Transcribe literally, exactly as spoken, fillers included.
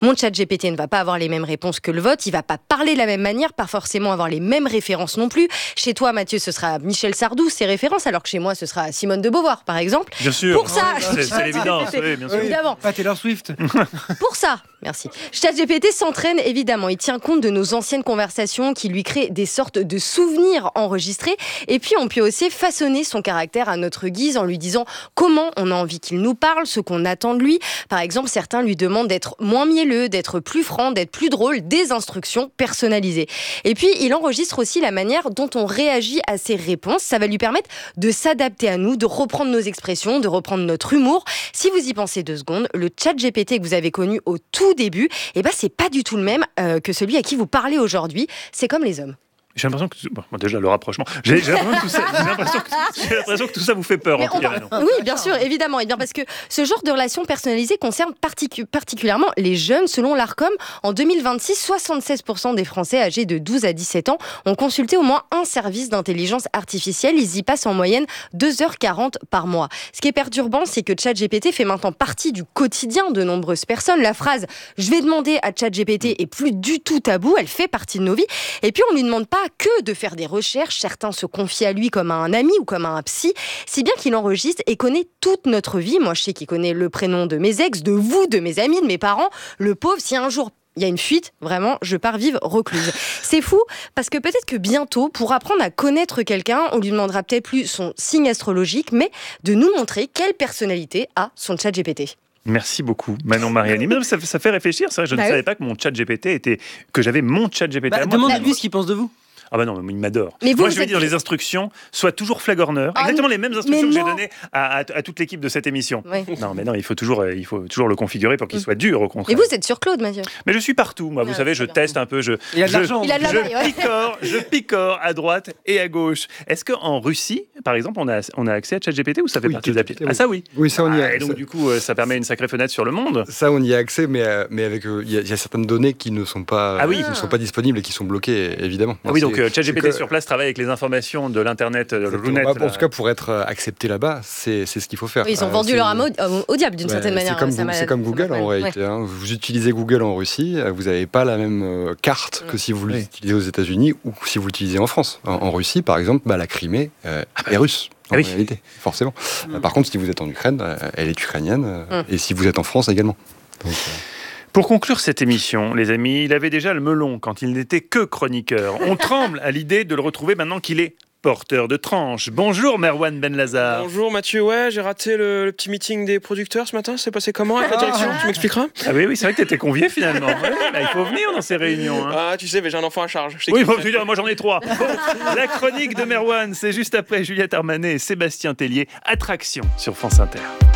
Mon chat G P T ne va pas avoir les mêmes réponses que le vôtre, il va pas parler de la même manière, pas forcément avoir les mêmes références non plus. Chez toi, Mathieu, ce sera Michel Sardou, ses références, alors que chez moi, ce sera Simone de Beauvoir, par exemple. Bien sûr. Pour ça, c'est, c'est l'évidence, oui, bien sûr. Évidemment. Pas Taylor Swift. Pour ça, merci. ChatGPT s'entraîne évidemment. Il tient compte de nos anciennes conversations qui lui créent des sortes de souvenirs enregistrés. Et puis, on peut aussi façonner son caractère à notre guise en lui disant comment on a envie qu'il nous parle, ce qu'on attend de lui. Par exemple, certains lui demandent d'être moins mielleux, d'être plus franc, d'être plus drôle, des instructions personnalisées. Et puis, il enregistre aussi la manière dont on réagit à ses réponses. Ça va lui permettre de s'adapter à nous, de reprendre nos expressions, de reprendre notre humour. Si vous y pensez deux secondes, le ChatGPT que vous avez connu au tout début, eh ben, c'est pas du tout le même euh, que celui à qui vous parlez aujourd'hui. C'est comme les hommes. J'ai l'impression que bon, déjà le rapprochement. J'ai, j'ai, l'impression que tout ça, j'ai, l'impression que, j'ai l'impression que tout ça vous fait peur. Mais en tout cas, va... Oui, bien sûr, évidemment. Et bien parce que ce genre de relation personnalisée concerne particu- particulièrement les jeunes. Selon l'Arcom, en deux mille vingt-six, soixante-seize pour cent des Français âgés de douze à dix-sept ans ont consulté au moins un service d'intelligence artificielle. Ils y passent en moyenne deux heures quarante par mois. Ce qui est perturbant, c'est que ChatGPT fait maintenant partie du quotidien de nombreuses personnes. La phrase « je vais demander à ChatGPT » est plus du tout tabou. Elle fait partie de nos vies. Et puis, on ne lui demande pas que de faire des recherches, certains se confient à lui comme à un ami ou comme à un psy, si bien qu'il enregistre et connaît toute notre vie. Moi, je sais qu'il connaît le prénom de mes ex, de vous, de mes amis, de mes parents. Le pauvre, si un jour il y a une fuite, vraiment, je pars vivre recluse. C'est fou, parce que peut-être que bientôt, pour apprendre à connaître quelqu'un, on lui demandera peut-être plus son signe astrologique, mais de nous montrer quelle personnalité a son chat G P T. Merci beaucoup, Manon Mariani. Mais ça, ça fait réfléchir, c'est vrai, je bah ne oui. savais pas que mon chat G P T était, que j'avais mon chat G P T bah, à moi. Demandez-lui ce qu'il pense de vous. Ah bah non, il m'adore. Mais vous, Moi, je vais êtes... dire les instructions, sois toujours flagorneur. Ah, exactement les mêmes instructions que j'ai données à, à, à toute l'équipe de cette émission. Oui. Non, mais non, il faut toujours, il faut toujours le configurer pour qu'il mmh. soit dur, au contraire. Et vous êtes sur Claude, Mathieu. Mais je suis partout, moi. Vous ah, savez, je bien. teste un peu. Je, il a de l'argent. Je, il a de je, ouais. picore, je picore à droite et à gauche. Est-ce qu'en Russie, par exemple, on a, on a accès à ChatGPT ou ça fait oui, partie de l'appli oui. Ah ça, oui. Oui, ça, on y a. Ah, et donc, ça... du coup, ça permet une sacrée fenêtre sur le monde. Ça, on y a accès, mais, mais avec, il y, y a certaines données qui ne sont pas, ah, oui. qui ne sont pas disponibles et qui sont bloquées, évidemment. Ah, oui, donc ChatGPT sur place travaille avec les informations de l'internet, le Runet. En tout cas, pour être accepté là-bas, c'est, c'est ce qu'il faut faire. Oui, ils ont euh, vendu leur âme au, au diable d'une ouais, certaine manière. C'est comme, ça c'est comme Google en réalité. Ouais. Hein. Vous utilisez Google en Russie, vous n'avez pas la même carte que si vous oui. l'utilisez aux États-Unis ou si vous l'utilisez en France. En, en Russie, par exemple, bah, la Crimée euh, ah bah, est russe. En oui. réalité, forcément. Mm. Par contre, si vous êtes en Ukraine, elle est ukrainienne, mm. et si vous êtes en France également. Donc, euh... Pour conclure cette émission, les amis, il avait déjà le melon quand il n'était que chroniqueur. On tremble à l'idée de le retrouver maintenant qu'il est porteur de tranche. Bonjour Merwan Benlazar. Bonjour Mathieu, ouais, j'ai raté le, le petit meeting des producteurs ce matin, c'est passé comment avec la direction, tu m'expliqueras ? Ah oui, oui, c'est vrai que tu étais convié finalement. Ouais, bah, il faut venir dans ces réunions. Hein. Ah, tu sais, mais j'ai un enfant à charge. Oui, bon, dire, moi j'en ai trois. Bon, la chronique de Merwan, c'est juste après Juliette Armanet et Sébastien Tellier. Attraction sur France Inter.